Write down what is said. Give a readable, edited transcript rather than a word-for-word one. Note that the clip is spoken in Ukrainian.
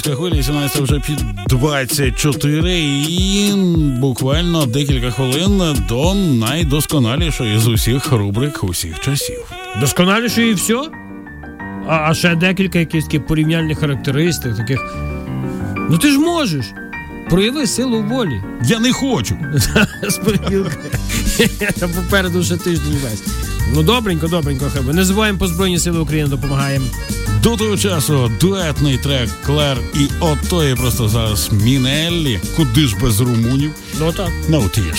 Хвилі 17 вже під 24 і буквально декілька хвилин до найдосконалішої з усіх рубрик усіх часів. Досконалішої і все? А ще декілька якихось таких порівняльних характеристик, таких. Ну ти ж можеш. Прояви силу волі. Я не хочу. З понеділка. Там попереду ще тиждень весь. Ну добренько, хай. Не забуваємо, по Збройні Сили України допомагаємо. До того часу дуетний трек Клер і отої просто зараз Мінеллі. Куди ж без румунів? Ну так. No Tears.